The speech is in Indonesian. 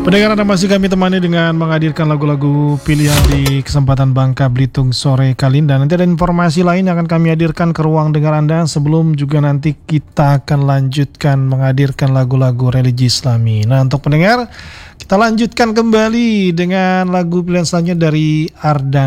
Pendengar, Anda masih kami temani dengan menghadirkan lagu-lagu pilihan di kesempatan Bangka Belitung sore kali ini. Dan nanti ada informasi lain yang akan kami hadirkan ke ruang dengar Anda. Sebelum juga nanti kita akan lanjutkan menghadirkan lagu-lagu religi Islami. Nah, untuk pendengar, kita lanjutkan kembali dengan lagu pilihan selanjutnya dari Ardan.